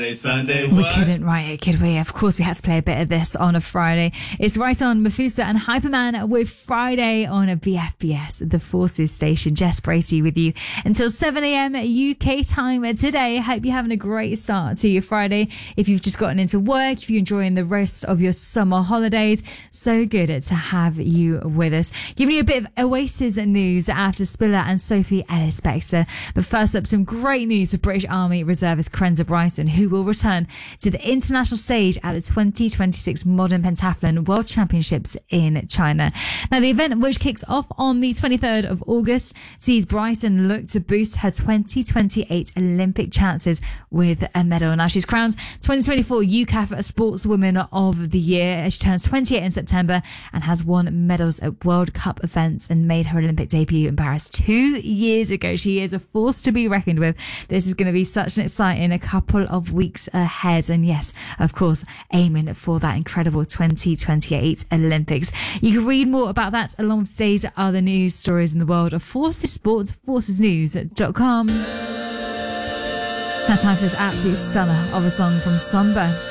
We couldn't write it, could we? Of course we had to play a bit of this on a Friday. It's Right On, Mafusa and Hyperman with Friday on a BFBS, the Forces station. Jess Bracey with you until 7 a.m. UK time today. Hope you're having a great start to your Friday. If you've just gotten into work, if you're enjoying the rest of your summer holidays, so good to have you with us. Giving you a bit of Oasis news after Spiller and Sophie Ellis-Bextor. But first up, some great news for British Army reservist Krenza Bryson, who will return to the international stage at the 2026 Modern Pentathlon World Championships in China. Now, the event, which kicks off on the 23rd of August, sees Bryson look to boost her 2028 Olympic chances with a medal. Now, she's crowned 2024 UCAF Sportswoman of the Year. She turns 28 in September and has won medals at World Cup events and made her Olympic debut in Paris 2 years ago. She is a force to be reckoned with. This is going to be such an exciting couple of weeks ahead, and yes, of course, aiming for that incredible 2028 Olympics. You can read more about that along with today's other news stories in the world of Forces Sports, forcesnews.com. Now time for this absolute stunner of a song from Somber.